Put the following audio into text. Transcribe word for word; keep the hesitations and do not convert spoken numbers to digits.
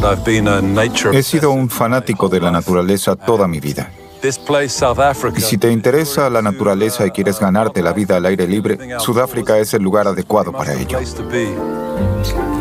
He sido un fanático de la naturaleza toda mi vida. Y si te interesa la naturaleza y quieres ganarte la vida al aire libre, Sudáfrica es el lugar adecuado para ello.